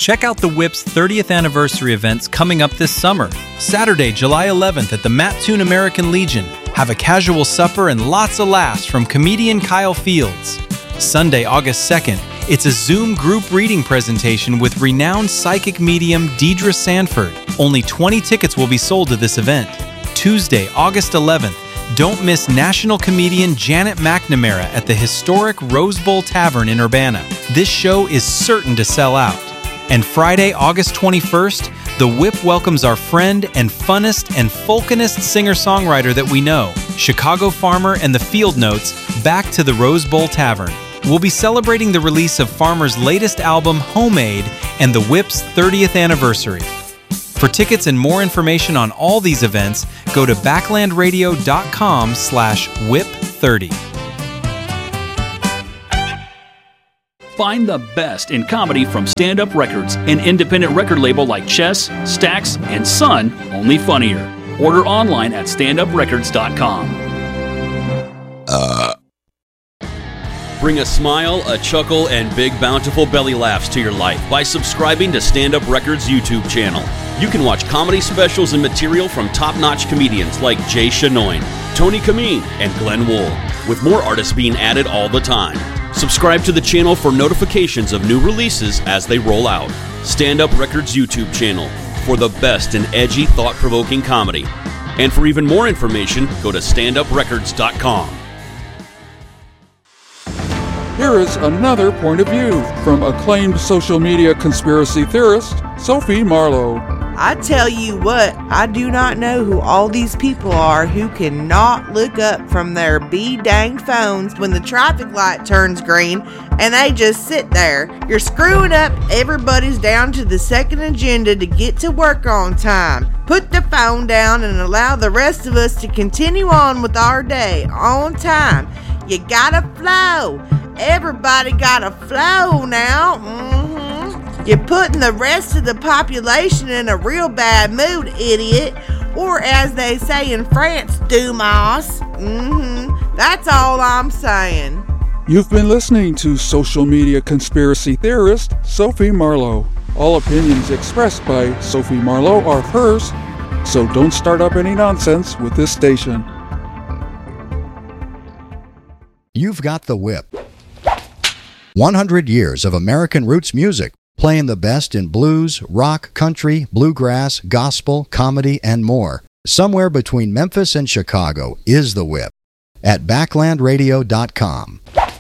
Check out the Whip's 30th anniversary events coming up this summer. Saturday, July 11th at the Mattoon American Legion. Have a casual supper and lots of laughs from comedian Kyle Fields. Sunday, August 2nd, it's a Zoom group reading presentation with renowned psychic medium Deidre Sanford. Only 20 tickets will be sold to this event. Tuesday, August 11th, don't miss national comedian Janet McNamara at the historic Rose Bowl Tavern in Urbana. This show is certain to sell out. And Friday, August 21st, the Whip welcomes our friend and funnest and folkinest singer-songwriter that we know, Chicago Farmer and the Field Notes, back to the Rose Bowl Tavern. We'll be celebrating the release of Farmer's latest album, Homemade, and the Whip's 30th anniversary. For tickets and more information on all these events, go to backlandradio.com/whip30. Find the best in comedy from Stand Up Records, an independent record label like Chess, Stax, and Sun, only funnier. Order online at standuprecords.com. Bring a smile, a chuckle, and big bountiful belly laughs to your life by subscribing to Stand Up Records' YouTube channel. You can watch comedy specials and material from top-notch comedians like Jay Shanoin, Tony Kameen, and Glenn Wool, with more artists being added all the time. Subscribe to the channel for notifications of new releases as they roll out. Stand Up Records' YouTube channel for the best in edgy, thought-provoking comedy. And for even more information, go to standuprecords.com. Here is another point of view from acclaimed social media conspiracy theorist Sophie Marlowe. I tell you what, I do not know who all these people are who cannot look up from their danged phones when the traffic light turns green and they just sit there. You're screwing up everybody's down to the second agenda to get to work on time. Put the phone down and allow the rest of us to continue on with our day on time. You gotta flow. Everybody gotta flow now. You're putting the rest of the population in a real bad mood, idiot. Or as they say in France, Dumas. That's all I'm saying. You've been listening to social media conspiracy theorist Sophie Marlowe. All opinions expressed by Sophie Marlowe are hers, so don't start up any nonsense with this station. You've got the Whip. 100 years of American roots music, playing the best in blues, rock, country, bluegrass, gospel, comedy, and more. Somewhere between Memphis and Chicago is the Whip. At backlandradio.com.